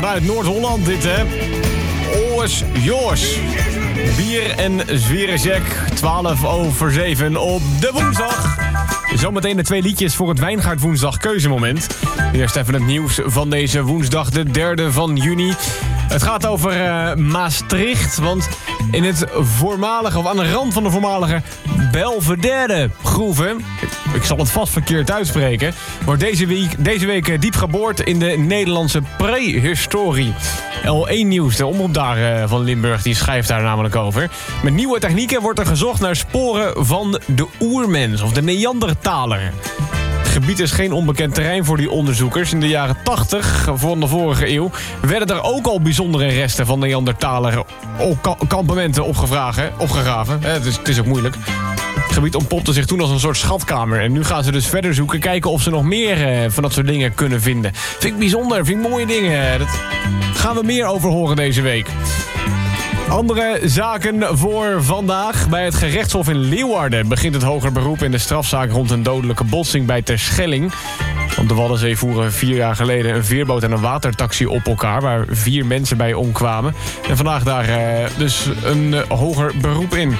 vanuit Noord-Holland dit, hè. Oors Joors. Bier en Zwierenjack, 7:12 op de woensdag. Zometeen de 2 liedjes voor het Wijngaard Woensdag keuzemoment. Eerst even het nieuws van deze woensdag, de 3e van juni. Het gaat over Maastricht, want in het voormalige, of aan de rand van de voormalige Belvedere groeve, ik zal het vast verkeerd uitspreken, wordt deze week diep geboord in de Nederlandse prehistorie. L1 Nieuws, de omroep daar van Limburg, die schrijft daar namelijk over. Met nieuwe technieken wordt er gezocht naar sporen van de oermens, of de Neandertaler. Het gebied is geen onbekend terrein voor die onderzoekers. In de jaren 80 van de vorige eeuw werden er ook al bijzondere resten van Neandertaler kampementen opgegraven. Het is ook moeilijk. Het gebied ontpopte zich toen als een soort schatkamer. En nu gaan ze dus verder zoeken, kijken of ze nog meer van dat soort dingen kunnen vinden. Vind ik bijzonder, vind ik mooie dingen. Daar gaan we meer over horen deze week. Andere zaken voor vandaag. Bij het gerechtshof in Leeuwarden begint het hoger beroep in de strafzaak rond een dodelijke botsing bij Terschelling. Op de Waddenzee voeren 4 jaar geleden een veerboot en een watertaxi op elkaar, waar 4 mensen bij omkwamen. En vandaag daar dus een hoger beroep in.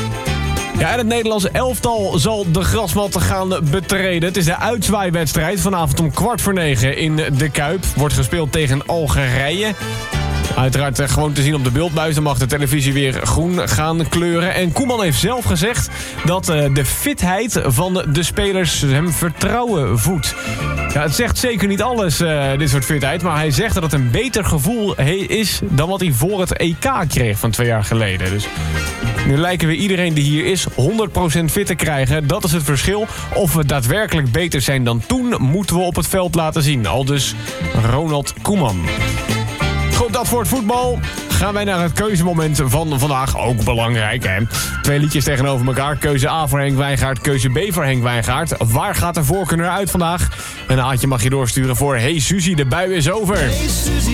Ja, en het Nederlandse elftal zal de grasmat gaan betreden. Het is de uitzwaaiwedstrijd vanavond om 8:45 in de Kuip. Wordt gespeeld tegen Algerije. Uiteraard gewoon te zien op de beeldbuis. Dan mag de televisie weer groen gaan kleuren. En Koeman heeft zelf gezegd dat de fitheid van de spelers hem vertrouwen voedt. Ja, het zegt zeker niet alles, dit soort fitheid. Maar hij zegt dat het een beter gevoel is dan wat hij voor het EK kreeg van 2 jaar geleden. Dus nu lijken we iedereen die hier is 100% fit te krijgen. Dat is het verschil. Of we daadwerkelijk beter zijn dan toen, moeten we op het veld laten zien. Aldus Ronald Koeman. Goed, dat voor het voetbal. Gaan wij naar het keuzemoment van vandaag. Ook belangrijk, hè? 2 liedjes tegenover elkaar. Keuze A voor Henk Wijngaard, keuze B voor Henk Wijngaard. Waar gaat de voorkeur naar uit vandaag? Een A'tje mag je doorsturen voor Hey Suzy, de bui is over. Hey Suzy,